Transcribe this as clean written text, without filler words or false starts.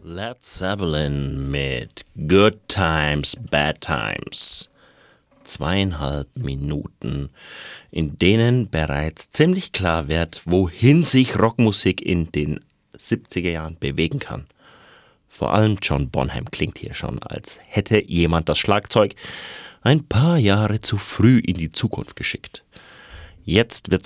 Led Zeppelin mit Good Times, Bad Times. 2,5 Minuten, in denen bereits ziemlich klar wird, wohin sich Rockmusik in den 70er Jahren bewegen kann. Vor allem John Bonham klingt hier schon, als hätte jemand das Schlagzeug ein paar Jahre zu früh in die Zukunft geschickt. Jetzt wird